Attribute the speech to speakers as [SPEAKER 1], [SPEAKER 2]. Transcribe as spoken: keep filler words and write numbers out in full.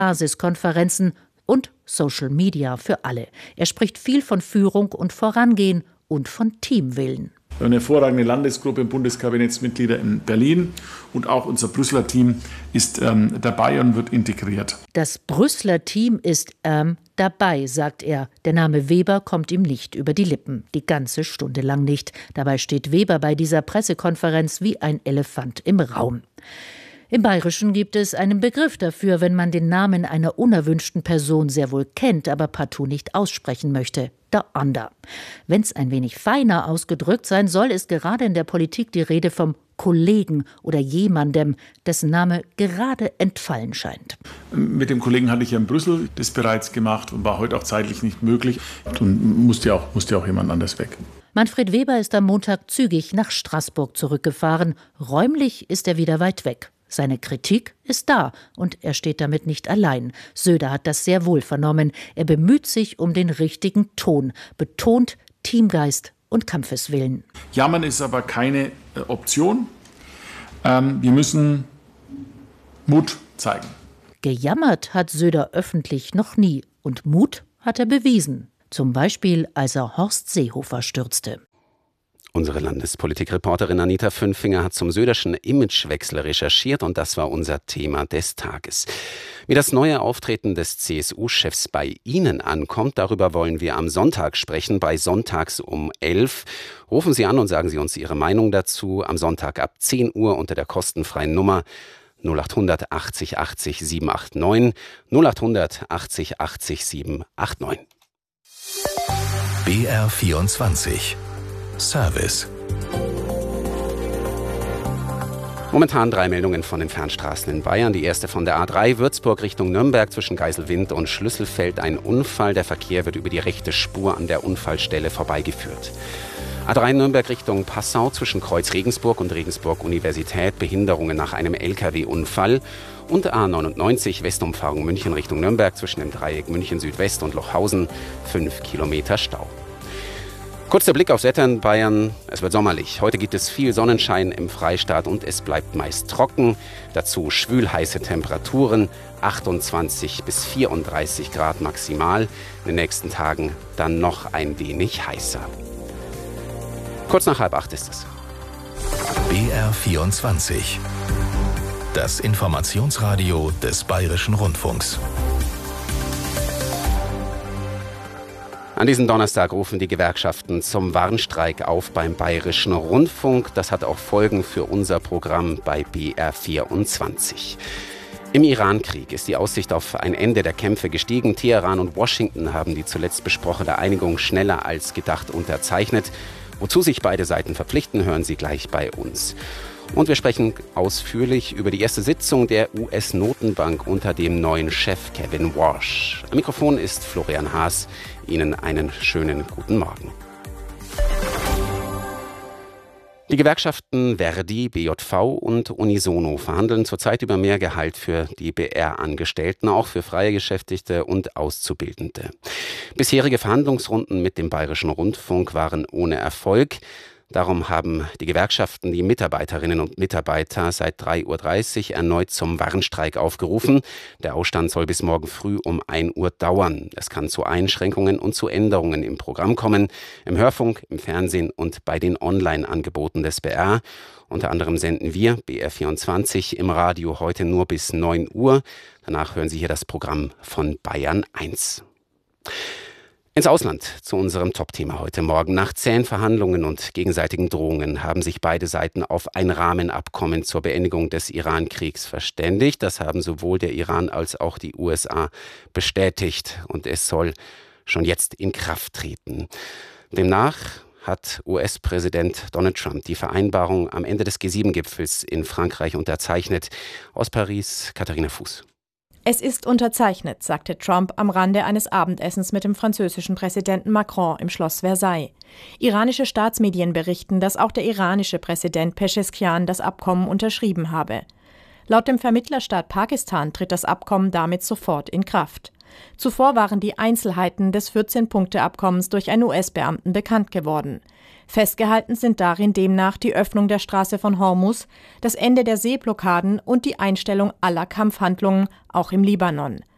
[SPEAKER 1] Basiskonferenzen und Social Media für alle. Er spricht viel von Führung und Vorangehen und von Teamwillen.
[SPEAKER 2] Eine hervorragende Landesgruppe Bundeskabinettsmitglieder in Berlin und auch unser Brüsseler Team ist ähm, dabei und wird integriert.
[SPEAKER 1] Das Brüsseler Team ist ähm, dabei, sagt er. Der Name Weber kommt ihm nicht über die Lippen, die ganze Stunde lang nicht. Dabei steht Weber bei dieser Pressekonferenz wie ein Elefant im Raum. Im Bayerischen gibt es einen Begriff dafür, wenn man den Namen einer unerwünschten Person sehr wohl kennt, aber partout nicht aussprechen möchte. Der Ander. Wenn es ein wenig feiner ausgedrückt sein soll, ist gerade in der Politik die Rede vom Kollegen oder jemandem, dessen Name gerade entfallen scheint.
[SPEAKER 2] Mit dem Kollegen hatte ich ja in Brüssel das bereits gemacht und war heute auch zeitlich nicht möglich. Und musste auch, musste auch jemand anders weg.
[SPEAKER 1] Manfred Weber ist am Montag zügig nach Straßburg zurückgefahren. Räumlich ist er wieder weit weg. Seine Kritik ist da und er steht damit nicht allein. Söder hat das sehr wohl vernommen. Er bemüht sich um den richtigen Ton, betont Teamgeist und Kampfeswillen.
[SPEAKER 2] Jammern ist aber keine äh, Option. Ähm, wir müssen Mut zeigen.
[SPEAKER 1] Gejammert hat Söder öffentlich noch nie und Mut hat er bewiesen. Zum Beispiel, als er Horst Seehofer stürzte.
[SPEAKER 3] Unsere Landespolitikreporterin Anita Fünfinger hat zum Söderschen Imagewechsel recherchiert und das war unser Thema des Tages. Wie das neue Auftreten des C S U-Chefs bei Ihnen ankommt, darüber wollen wir am Sonntag sprechen, bei Sonntags um elf. Rufen Sie an und sagen Sie uns Ihre Meinung dazu am Sonntag ab zehn Uhr unter der kostenfreien Nummer null acht hundert achtzig achtzig sieben acht neun, null acht hundert achtzig achtzig sieben acht neun.
[SPEAKER 4] B R vierundzwanzig Service.
[SPEAKER 3] Momentan drei Meldungen von den Fernstraßen in Bayern. Die erste von der A drei Würzburg Richtung Nürnberg zwischen Geiselwind und Schlüsselfeld. Ein Unfall. Der Verkehr wird über die rechte Spur an der Unfallstelle vorbeigeführt. A drei Nürnberg Richtung Passau zwischen Kreuz Regensburg und Regensburg Universität. Behinderungen nach einem L K W-Unfall. Und A neunundneunzig Westumfahrung München Richtung Nürnberg zwischen dem Dreieck München Südwest und Lochhausen. Fünf Kilometer Stau. Kurzer Blick aufs Wetter in Bayern. Es wird sommerlich. Heute gibt es viel Sonnenschein im Freistaat und es bleibt meist trocken. Dazu schwülheiße Temperaturen, achtundzwanzig bis vierunddreißig Grad maximal. In den nächsten Tagen dann noch ein wenig heißer. Kurz nach halb acht ist es.
[SPEAKER 4] B R vierundzwanzig. Das Informationsradio des Bayerischen Rundfunks.
[SPEAKER 3] An diesem Donnerstag rufen die Gewerkschaften zum Warnstreik auf beim Bayerischen Rundfunk. Das hat auch Folgen für unser Programm bei B R vierundzwanzig. Im Irankrieg ist die Aussicht auf ein Ende der Kämpfe gestiegen. Teheran und Washington haben die zuletzt besprochene Einigung schneller als gedacht unterzeichnet. Wozu sich beide Seiten verpflichten, hören Sie gleich bei uns. Und wir sprechen ausführlich über die erste Sitzung der U S-Notenbank unter dem neuen Chef Kevin Warsh. Am Mikrofon ist Florian Haas. Ihnen einen schönen guten Morgen. Die Gewerkschaften Verdi, B J V und Unisono verhandeln zurzeit über mehr Gehalt für die B R-Angestellten, auch für freie Beschäftigte und Auszubildende. Bisherige Verhandlungsrunden mit dem Bayerischen Rundfunk waren ohne Erfolg. Darum haben die Gewerkschaften die Mitarbeiterinnen und Mitarbeiter seit drei Uhr dreißig erneut zum Warnstreik aufgerufen. Der Ausstand soll bis morgen früh um ein Uhr dauern. Es kann zu Einschränkungen und zu Änderungen im Programm kommen, im Hörfunk, im Fernsehen und bei den Online-Angeboten des B R. Unter anderem senden wir, B R vierundzwanzig, im Radio heute nur bis neun Uhr. Danach hören Sie hier das Programm von Bayern eins. Ins Ausland zu unserem Top-Thema heute Morgen. Nach zähen Verhandlungen und gegenseitigen Drohungen haben sich beide Seiten auf ein Rahmenabkommen zur Beendigung des Iran-Kriegs verständigt. Das haben sowohl der Iran als auch die U S A bestätigt und es soll schon jetzt in Kraft treten. Demnach hat U S-Präsident Donald Trump die Vereinbarung am Ende des G sieben Gipfels in Frankreich unterzeichnet. Aus Paris, Katharina Fuß.
[SPEAKER 5] Es ist unterzeichnet, sagte Trump am Rande eines Abendessens mit dem französischen Präsidenten Macron im Schloss Versailles. Iranische Staatsmedien berichten, dass auch der iranische Präsident Pescheskian das Abkommen unterschrieben habe. Laut dem Vermittlerstaat Pakistan tritt das Abkommen damit sofort in Kraft. Zuvor waren die Einzelheiten des vierzehn-Punkte-Abkommens durch einen U S-Beamten bekannt geworden. Festgehalten sind darin demnach die Öffnung der Straße von Hormuz, das Ende der Seeblockaden und die Einstellung aller Kampfhandlungen, auch im Libanon.